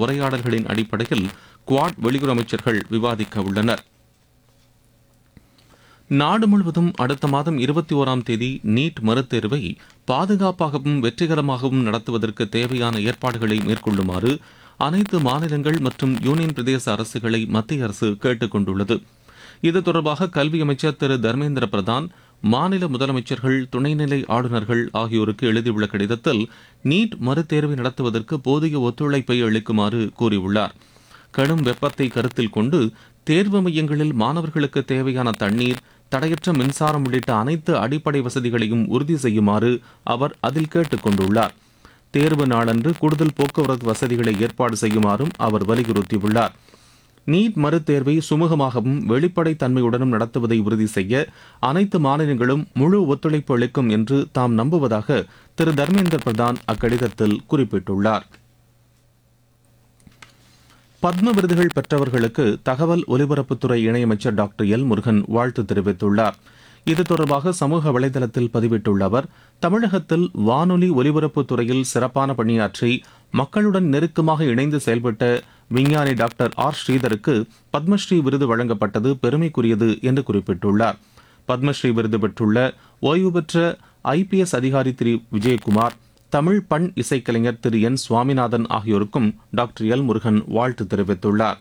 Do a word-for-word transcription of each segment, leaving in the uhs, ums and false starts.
உரையாடல்களின் அடிப்படையில் குவாட் வெளியுறவு அமைச்சர்கள் விவாதிக்க உள்ளனர். நாடு முழுவதும் அடுத்த மாதம் இருபத்தி ஓராம் தேதி நீட் மறுதேர்வை பாதுகாப்பாகவும் வெற்றிகரமாகவும் நடத்துவதற்கு தேவையான ஏற்பாடுகளை மேற்கொள்ளுமாறு அனைத்து மாநிலங்கள் மற்றும் யூனியன் பிரதேச அரசுகளை மத்திய அரசு கேட்டுக் கொண்டுள்ளது. இது தொடர்பாக கல்வி அமைச்சர் திரு தர்மேந்திர பிரதான் மாநில முதலமைச்சர்கள், துணைநிலை ஆளுநர்கள் ஆகியோருக்கு எழுதியுள்ள கடிதத்தில் நீட் மறுதேர்வை நடத்துவதற்கு போதிய ஒத்துழைப்பை அளிக்குமாறு கூறியுள்ளார். கடும் வெப்பத்தை கருத்தில் கொண்டு தேர்வு மையங்களில் மாணவர்களுக்கு தேவையான தண்ணீர், தடையற்ற மின்சாரம் உள்ளிட்ட அனைத்து அடிப்படை வசதிகளையும் உறுதி செய்யுமாறு அவர் அதில் கேட்டுக் கொண்டுள்ளார். தேர்வு நாளன்று கூடுதல் போக்குவரத்து வசதிகளை ஏற்பாடு செய்யுமாறும் அவர் வலியுறுத்தியுள்ளார். நீட் மறுதேர்வை சுமூகமாகவும் வெளிப்படை தன்மையுடனும் நடத்துவதை உறுதி செய்ய அனைத்து மாநிலங்களும் முழு ஒத்துழைப்பு அளிக்கும் என்று தாம் நம்புவதாக திரு தர்மேந்திர பிரதான் அக்கடிதத்தில் குறிப்பிட்டுள்ளார். பத்ம விருதுகள் பெற்றவர்களுக்கு தகவல் ஒலிபரப்புத்துறை இணையமைச்சர் டாக்டர் எல் முருகன் வாழ்த்து தெரிவித்துள்ளார். இது தொடர்பாக சமூக வலைதளத்தில் பதிவிட்டுள்ள அவர், தமிழகத்தில் வானொலி ஒலிபரப்புத் துறையில் சிறப்பான பணியாற்றி மக்களுடன் நெருக்கமாக இணைந்து செயல்பட்ட விஞ்ஞானி டாக்டர் ஆர் ஸ்ரீதருக்கு பத்மஸ்ரீ விருது வழங்கப்பட்டது பெருமைக்குரியது என்று குறிப்பிட்டுள்ளார். பத்மஸ்ரீ விருது பெற்றுள்ள ஓய்வு பெற்ற ஐ பி எஸ் அதிகாரி திரு விஜயகுமார், தமிழ் பண் இசைக்கலைஞர் திரு என் சுவாமிநாதன் ஆகியோருக்கும் டாக்டர் எல் முருகன் வாழ்த்து தெரிவித்துள்ளார்.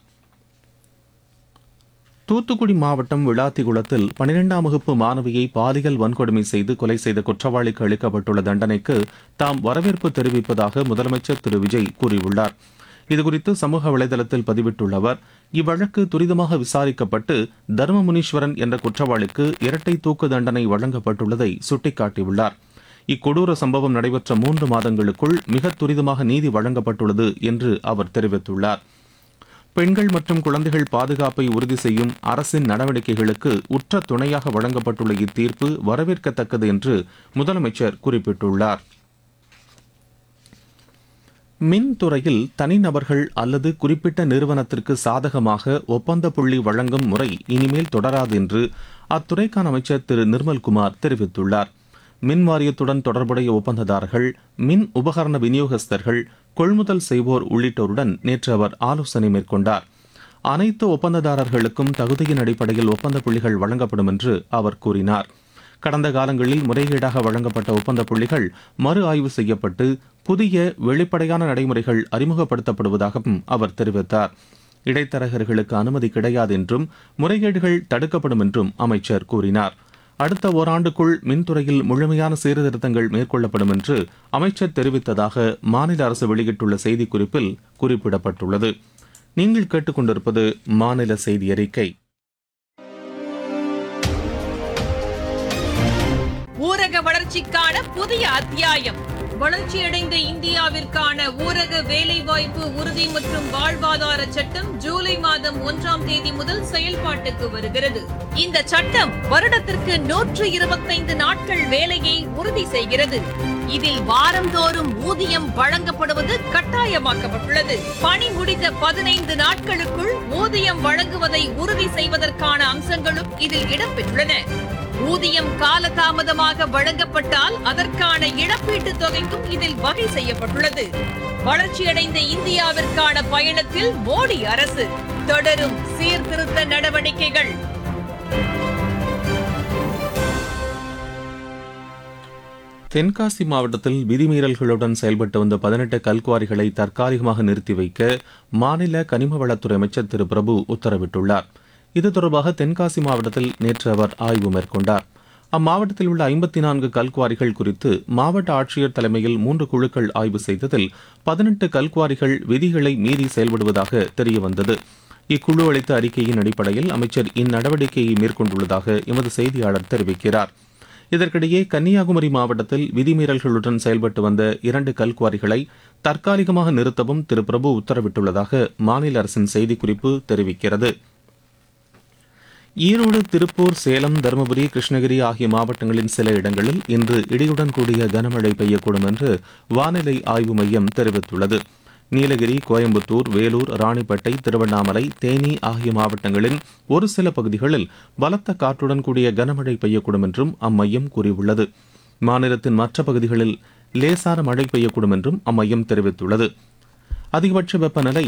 தூத்துக்குடி மாவட்டம் விளாத்திகுளத்தில் பனிரெண்டாம் வகுப்பு மாணவியை பாலியல் வன்கொடுமை செய்து கொலை செய்த குற்றவாளிக்கு அளிக்கப்பட்டுள்ள தண்டனைக்கு தாம் வரவேற்பு தெரிவிப்பதாக முதலமைச்சர் திரு விஜய் கூறியுள்ளார். இதுகுறித்து சமூக வலைதளத்தில் பதிவிட்டுள்ள அவர், இவ்வழக்கு துரிதமாக விசாரிக்கப்பட்டு தர்மமுனீஸ்வரன் என்ற குற்றவாளிக்கு இரட்டை தூக்கு தண்டனை வழங்கப்பட்டுள்ளதை சுட்டிக்காட்டியுள்ளார். இக்கொடூர சம்பவம் நடைபெற்ற மூன்று மாதங்களுக்குள் மிக துரிதமாக நீதி வழங்கப்பட்டுள்ளது என்று அவர் தெரிவித்துள்ளார். பெண்கள் மற்றும் குழந்தைகள் பாதுகாப்பை உறுதி செய்யும் அரசின் நடவடிக்கைகளுக்கு உற்ற துணையாக வழங்கப்பட்டுள்ள இத்தீர்ப்பு வரவேற்கத்தக்கது என்று முதலமைச்சர் குறிப்பிட்டுள்ளார். மின்துறையில் தனிநபர்கள் அல்லது குறிப்பிட்ட நிறுவனத்திற்கு சாதகமாக ஒப்பந்த புள்ளி வழங்கும் முறை இனிமேல் தொடராது என்று அத்துறைக்கான அமைச்சர் திரு நிர்மல்குமார் தெரிவித்துள்ளார். மின் வாரியத்துடன் தொடர்புடைய ஒப்பந்ததாரர்கள், மின் உபகரண விநியோகஸ்தர்கள், கொள்முதல் செய்வோர் உள்ளிட்டோருடன் நேற்று அவர் ஆலோசனை மேற்கொண்டார். அனைத்து ஒப்பந்ததாரர்களுக்கும் தகுதியின் அடிப்படையில் ஒப்பந்த புள்ளிகள் வழங்கப்படும் என்று அவர் கூறினார். கடந்த காலங்களில் முறைகேடாக வழங்கப்பட்ட ஒப்பந்த புள்ளிகள் மறு ஆய்வு செய்யப்பட்டு புதிய வெளிப்படையான நடைமுறைகள் அறிமுகப்படுத்தப்படுவதாகவும் அவர் தெரிவித்தார். இடைத்தரகர்களுக்கு அனுமதி கிடையாது என்றும் முறைகேடுகள் தடுக்கப்படும் என்றும் அமைச்சர் கூறினார். அடுத்த ஓராண்டுக்குள் மின்துறையில் முழுமையான சீர்திருத்தங்கள் மேற்கொள்ளப்படும் என்று அமைச்சர் தெரிவித்ததாக மாநில அரசு வெளியிட்டுள்ள செய்திக்குறிப்பில் குறிப்பிடப்பட்டுள்ளது. நீங்கள் கேட்டுக்கொண்டிருப்பது மாநில செய்தி அறிக்கை. ஊரக வளர்ச்சிக்கான புதிய அத்தியாயம். வளர்ச்சியடைந்த இந்தியாவிற்கான ஊரக வேலைவாய்ப்பு உறுதி மற்றும் வாழ்வாதார சட்டம் ஜூலை மாதம் ஒன்றாம் தேதி முதல் செயல்பாட்டுக்கு வருகிறது. இந்த சட்டம் வருடத்திற்கு நூற்று இருபத்தைந்து நாட்கள் வேலையை உறுதி செய்கிறது. இதில் வாரந்தோறும் ஊதியம் வழங்கப்படுவது கட்டாயமாக்கப்பட்டுள்ளது. பணி முடிந்த பதினைந்து நாட்களுக்குள் ஊதியம் வழங்குவதை உறுதி செய்வதற்கான அம்சங்களும் இதில் இடம்பெற்றுள்ளன. ஊதியம் காலதாமதமாக வழங்கப்பட்டால் அதற்கான இழப்பீட்டுத் தொகைக்கும் இதில் வகை செய்யப்பட்டுள்ளது. வளர்ச்சியடைந்த இந்தியாவிற்கான பயணத்தில் மோடி அரசு தொடரும் சீர்திருத்த நடவடிக்கைகள். தென்காசி மாவட்டத்தில் விதிமீறல்களுடன் செயல்பட்டு வந்த பதினெட்டு கல்குவாரிகளை தற்காலிகமாக நிறுத்தி வைக்க மாநில கனிம வளத்துறை அமைச்சர் திரு பிரபு உத்தரவிட்டுள்ளார். இது தொடர்பாக தென்காசி மாவட்டத்தில் நேற்று அவர் ஆய்வு மேற்கொண்டார். அம்மாவட்டத்தில் உள்ள ஐம்பத்தி நான்கு கல்குவாரிகள் குறித்து மாவட்ட ஆட்சியர் தலைமையில் மூன்று குழுக்கள் ஆய்வு செய்ததில் பதினெட்டு கல்குவாரிகள் விதிகளை மீறி செயல்படுவதாக தெரியவந்தது. இக்குழு அளித்த அறிக்கையின் அடிப்படையில் அமைச்சர் இந்நடவடிக்கையை மேற்கொண்டுள்ளதாக எமது செய்தியாளர் தெரிவிக்கிறார். இதற்கிடையே கன்னியாகுமரி மாவட்டத்தில் விதிமீறல்களுடன் செயல்பட்டு வந்த இரண்டு கல்குவாரிகளை தற்காலிகமாக நிறுத்தவும் திரு பிரபு உத்தரவிட்டுள்ளதாக மாநில அரசின் செய்திக்குறிப்பு தெரிவிக்கிறது. ஈரோடு, திருப்பூர், சேலம், தருமபுரி, கிருஷ்ணகிரி ஆகிய மாவட்டங்களின் சில இடங்களில் இன்று இடியுடன் கூடிய கனமழை பெய்யக்கூடும் என்று வானிலை ஆய்வு மையம் தெரிவித்துள்ளது. நீலகிரி, கோயம்புத்தூர், வேலூர், ராணிப்பேட்டை, திருவண்ணாமலை, தேனி ஆகிய மாவட்டங்களின் ஒரு சில பகுதிகளில் பலத்த காற்றுடன் கூடிய கனமழை பெய்யக்கூடும் என்றும் அம்மையம் கூறியுள்ளது. மாநிலத்தின் மற்ற பகுதிகளில் லேசான மழை பெய்யக்கூடும் என்றும் அம்மையம் தெரிவித்துள்ளது. அதிகபட்ச வெப்பநிலை